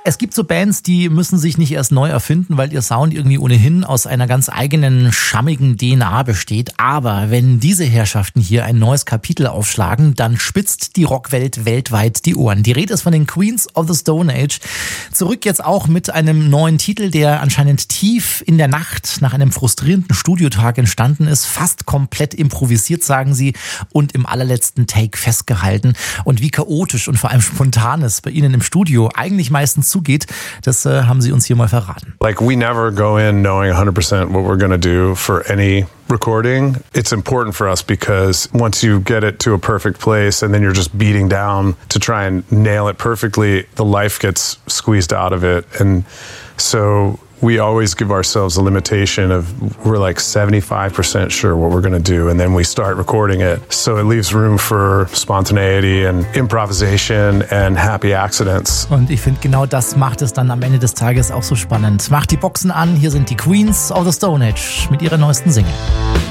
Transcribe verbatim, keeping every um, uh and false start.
Es gibt so Bands, die müssen sich nicht erst neu erfinden, weil ihr Sound irgendwie ohnehin aus einer ganz eigenen, schammigen D N A besteht. Aber wenn diese Herrschaften hier ein neues Kapitel aufschlagen, dann spitzt die Rockwelt weltweit die Ohren. Die Rede ist von den Queens of the Stone Age. Zurück jetzt auch mit einem neuen Titel, der anscheinend tief in der Nacht nach einem frustrierenden Studiotag entstanden ist. Fast komplett improvisiert, sagen sie, und im allerletzten Take festgehalten. Und wie chaotisch und vor allem spontan es bei ihnen im Studio eigentlich meistens zugeht, das äh, haben sie uns hier mal verraten. Like, we never go in knowing one hundred percent what we're going to do for any recording. It's important for us because once you get it to a perfect place and then you're just beating down to try and nail it perfectly, the life gets squeezed out of it. And so we always give ourselves a limitation of we're like seventy-five percent sure what we're going to do, and then we start recording it. So it leaves room for spontaneity and improvisation and happy accidents. Und ich finde, genau das macht es dann am Ende des Tages auch so spannend. Macht die Boxen an, hier sind die Queens of the Stone Age mit ihrer neuesten Single.